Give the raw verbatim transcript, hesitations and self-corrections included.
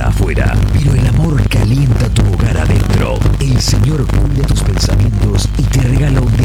para afuera, pero el amor calienta tu hogar adentro. El Señor cuida tus pensamientos y te regala un